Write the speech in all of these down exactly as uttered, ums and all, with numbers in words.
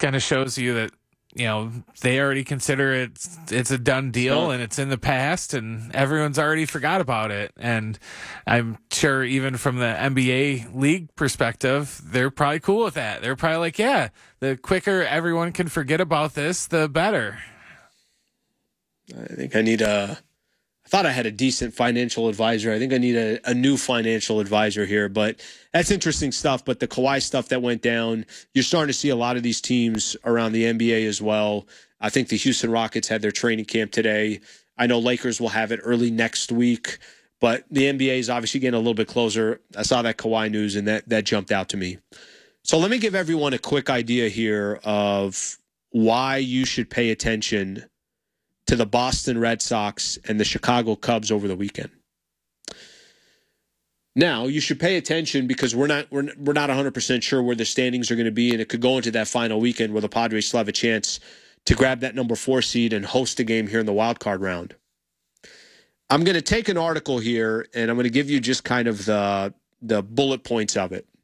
kind of shows you that, you know, they already consider it, it's a done deal and it's in the past and everyone's already forgot about it. And I'm sure even from the N B A league perspective, they're probably cool with that. They're probably like, yeah, the quicker everyone can forget about this, the better. I think I need a, I thought I had a decent financial advisor. I think I need a, a new financial advisor here, but that's interesting stuff. But the Kawhi stuff that went down, you're starting to see a lot of these teams around the N B A as well. I think the Houston Rockets had their training camp today. I know Lakers will have it early next week, but the N B A is obviously getting a little bit closer. I saw that Kawhi news and that, that jumped out to me. So let me give everyone a quick idea here of why you should pay attention to the Boston Red Sox and the Chicago Cubs over the weekend. Now, you should pay attention because we're not we're, we're not one hundred percent sure where the standings are going to be, and it could go into that final weekend where the Padres still have a chance to grab that number four seed and host a game here in the wild card round. I'm going to take an article here, and I'm going to give you just kind of the the bullet points of it.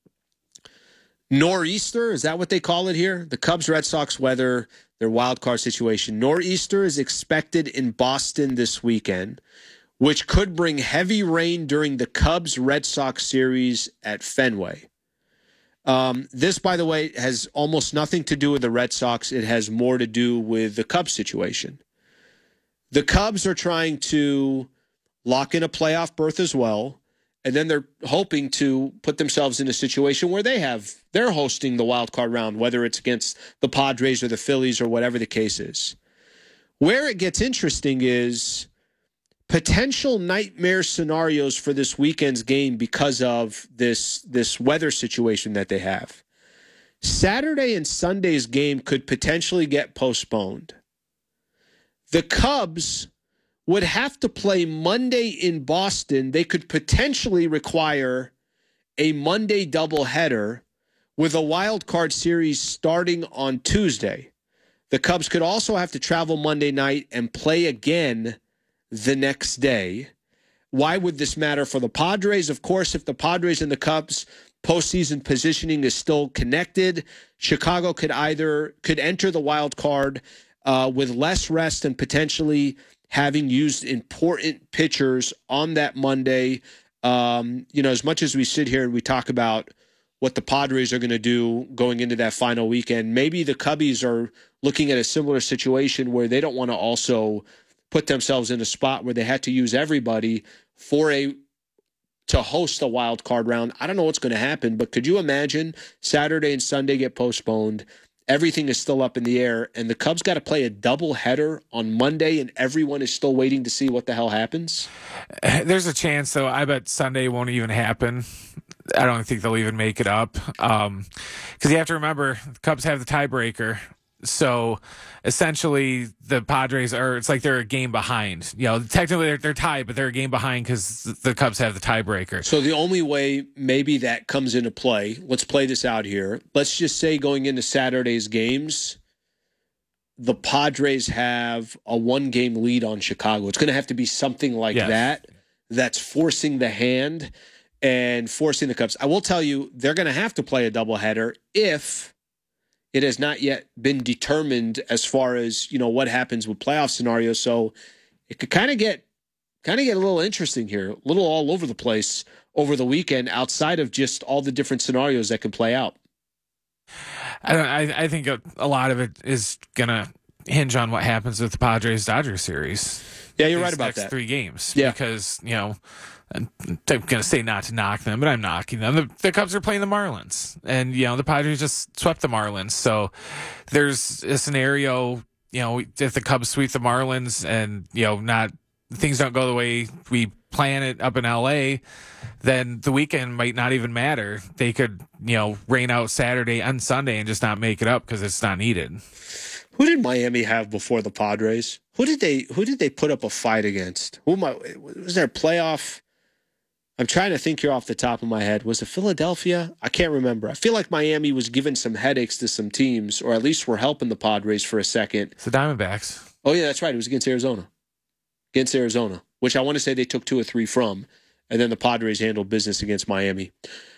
Nor'easter, is that what they call it here? The Cubs Red Sox weather, their wild card situation. Nor'easter is expected in Boston this weekend, which could bring heavy rain during the Cubs Red Sox series at Fenway. Um, this, by the way, has almost nothing to do with the Red Sox. It has more to do with the Cubs situation. The Cubs are trying to lock in a playoff berth as well. And then they're hoping to put themselves in a situation where they have, they're hosting the wild card round, whether it's against the Padres or the Phillies or whatever the case is. Where it gets interesting is potential nightmare scenarios for this weekend's game because of this, this weather situation that they have. Saturday and Sunday's game could potentially get postponed. The Cubs would have to play Monday in Boston. They could potentially require a Monday doubleheader with a wild card series starting on Tuesday. The Cubs could also have to travel Monday night and play again the next day. Why would this matter for the Padres? Of course, if the Padres and the Cubs postseason positioning is still connected, Chicago could either could enter the wild card uh, with less rest and potentially having used important pitchers on that Monday. Um, you know, as much as we sit here and we talk about what the Padres are going to do going into that final weekend, maybe the Cubbies are looking at a similar situation where they don't want to also put themselves in a spot where they had to use everybody for a to host a wild card round. I don't know what's going to happen, but could you imagine Saturday and Sunday get postponed? Everything is still up in the air, and the Cubs got to play a double header on Monday, and everyone is still waiting to see what the hell happens? There's a chance, though. I bet Sunday won't even happen. I don't think they'll even make it up. Um, because you have to remember, the Cubs have the tiebreaker. So essentially, the Padres are, it's like they're a game behind. You know, technically they're, they're tied, but they're a game behind because the Cubs have the tiebreaker. So the only way maybe that comes into play, let's play this out here. Let's just say going into Saturday's games, the Padres have a one-game lead on Chicago. It's going to have to be something like yes. that that's forcing the hand and forcing the Cubs. I will tell you, they're going to have to play a doubleheader if it has not yet been determined as far as, you know, what happens with playoff scenarios. So it could kind of get kind of get a little interesting here, a little all over the place over the weekend outside of just all the different scenarios that can play out. I don't, I, I think a, a lot of it is going to hinge on what happens with the Padres-Dodgers series. Yeah, you're right about next that. Three games. Yeah. Because, you know, I'm going to say not to knock them, but I'm knocking them. The, the Cubs are playing the Marlins, and, you know, the Padres just swept the Marlins. So there's a scenario, you know, if the Cubs sweep the Marlins and, you know, not things don't go the way we plan it up in L A, then the weekend might not even matter. They could, you know, rain out Saturday and Sunday and just not make it up because it's not needed. Who did Miami have before the Padres? Who did they who did they put up a fight against? Who might, was there a playoff? I'm trying to think here off the top of my head. Was it Philadelphia? I can't remember. I feel like Miami was giving some headaches to some teams, or at least were helping the Padres for a second. It's the Diamondbacks. Oh, yeah, that's right. It was against Arizona. Against Arizona, which I want to say they took two or three from, and then the Padres handled business against Miami.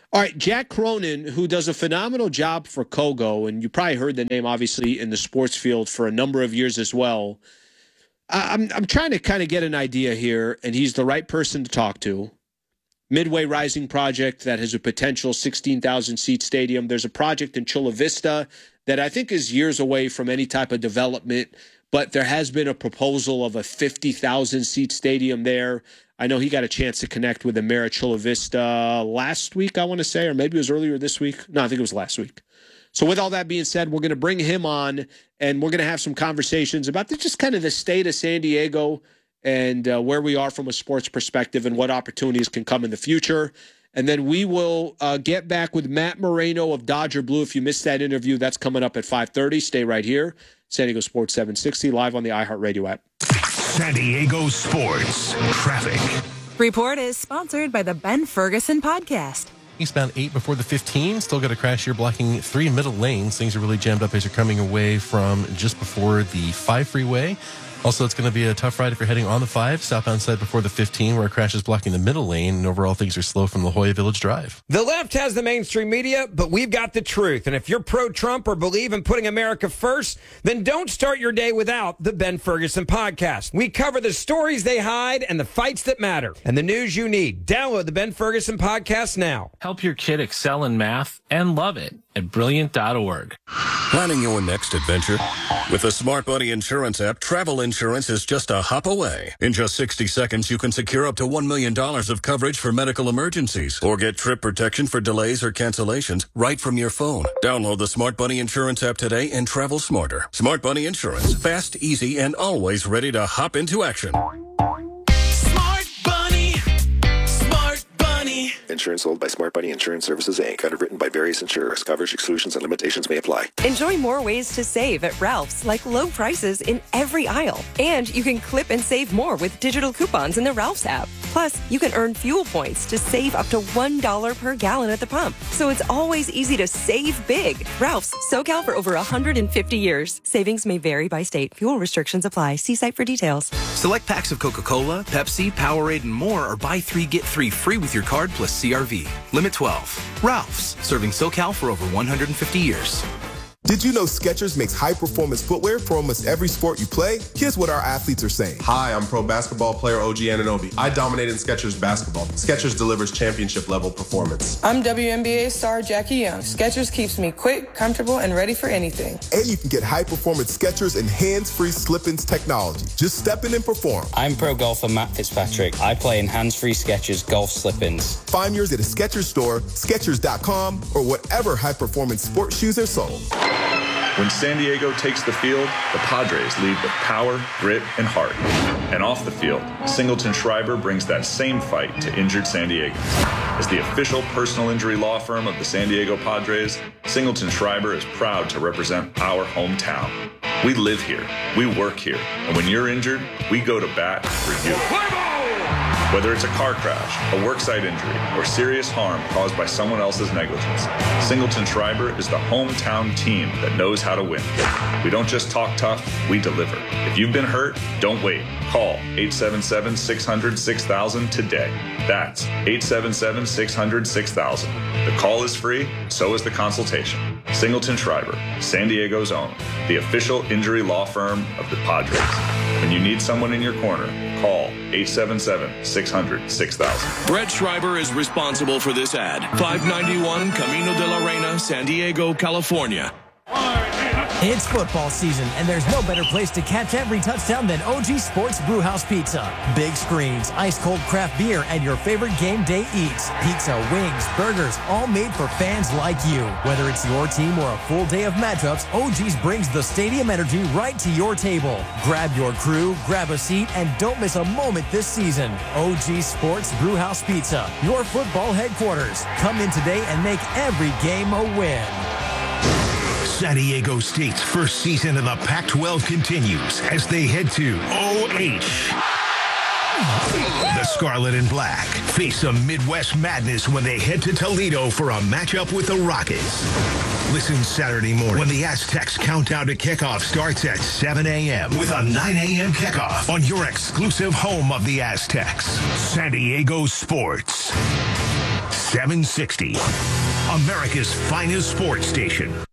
All right, Jack Cronin, who does a phenomenal job for Kogo, and you probably heard the name, obviously, in the sports field for a number of years as well. I'm I'm trying to kind of get an idea here, and he's the right person to talk to. Midway Rising project that has a potential sixteen thousand seat stadium. There's a project in Chula Vista that I think is years away from any type of development, but there has been a proposal of a fifty thousand seat stadium there. I know he got a chance to connect with the mayor of Chula Vista last week, I want to say, or maybe it was earlier this week. No, I think it was last week. So with all that being said, we're going to bring him on, and we're going to have some conversations about the, just kind of the state of San Diego and uh, where we are from a sports perspective and what opportunities can come in the future. And then we will uh, get back with Matt Moreno of Dodger Blue. If you missed that interview, that's coming up at five thirty. Stay right here. San Diego Sports seven sixty, live on the iHeartRadio app. San Diego Sports Traffic. Report is sponsored by the Ben Ferguson Podcast. Eastbound eight before the fifteen. Still got a crash here blocking three middle lanes. Things are really jammed up as you're coming away from just before the five freeway. Also, it's going to be a tough ride if you're heading on the five, southbound side before the fifteen, where a crash is blocking the middle lane, and overall things are slow from La Jolla Village Drive. The left has the mainstream media, but we've got the truth. And if you're pro-Trump or believe in putting America first, then don't start your day without the Ben Ferguson Podcast. We cover the stories they hide and the fights that matter, and the news you need. Download the Ben Ferguson Podcast now. Help your kid excel in math and love it at brilliant dot org. Planning your next adventure? With the Smart Buddy Insurance app, travel insurance is just a hop away. In just sixty seconds, you can secure up to one million dollars of coverage for medical emergencies or get trip protection for delays or cancellations right from your phone. Download the Smart Buddy Insurance app today and travel smarter. Smart Buddy Insurance. Fast, easy, and always ready to hop into action. Smart Bunny. Smart Bunny. Insurance sold by Smart Bunny Insurance Services, Incorporated. Underwritten by various insurers. Coverage, exclusions, and limitations may apply. Enjoy more ways to save at Ralph's, like low prices in every aisle. And you can clip and save more with digital coupons in the Ralph's app. Plus, you can earn fuel points to save up to one dollar per gallon at the pump. So it's always easy to save big. Ralph's, SoCal for over one hundred fifty years. Savings may vary by state. Fuel restrictions apply. See site for details. Select packs of Coca-Cola, Pepsi, Powerade, and more, or buy three, get three free with your card plus C R V. Limit twelve. Ralph's, serving SoCal for over one hundred fifty years. Did you know Skechers makes high-performance footwear for almost every sport you play? Here's what our athletes are saying. Hi, I'm pro basketball player O G Anunoby. I dominated Skechers basketball. Skechers delivers championship-level performance. I'm W N B A star Jackie Young. Skechers keeps me quick, comfortable, and ready for anything. And you can get high-performance Skechers and hands-free slip-ins technology. Just step in and perform. I'm pro golfer Matt Fitzpatrick. I play in hands-free Skechers golf slip-ins. Find yours at a Skechers store, Skechers dot com, or whatever high-performance sports shoes are sold. When San Diego takes the field, the Padres lead with power, grit, and heart. And off the field, Singleton Schreiber brings that same fight to injured San Diegans. As the official personal injury law firm of the San Diego Padres, Singleton Schreiber is proud to represent our hometown. We live here, we work here, and when you're injured, we go to bat for you. Whether it's a car crash, a worksite injury, or serious harm caused by someone else's negligence, Singleton Schreiber is the hometown team that knows how to win. We don't just talk tough, we deliver. If you've been hurt, don't wait. Call eight seven seven, six hundred, six thousand today. That's eight seven seven, six hundred, six thousand. The call is free, so is the consultation. Singleton Schreiber, San Diego's own, the official injury law firm of the Padres. When you need someone in your corner, call eight seven seven, six hundred, six thousand. Brett Schreiber is responsible for this ad. five ninety-one Camino de la Reina, San Diego, California. It's football season, and there's no better place to catch every touchdown than O G Sports Brewhouse Pizza. Big screens, ice-cold craft beer, and your favorite game day eats. Pizza, wings, burgers, all made for fans like you. Whether it's your team or a full day of matchups, O G's brings the stadium energy right to your table. Grab your crew, grab a seat, and don't miss a moment this season. O G Sports Brewhouse Pizza, your football headquarters. Come in today and make every game a win. San Diego State's first season in the Pac twelve continues as they head to O H. The Scarlet and Black face some Midwest madness when they head to Toledo for a matchup with the Rockets. Listen Saturday morning when the Aztecs countdown to kickoff starts at seven a.m. with a nine a.m. kickoff on your exclusive home of the Aztecs, San Diego Sports. seven sixty. America's finest sports station.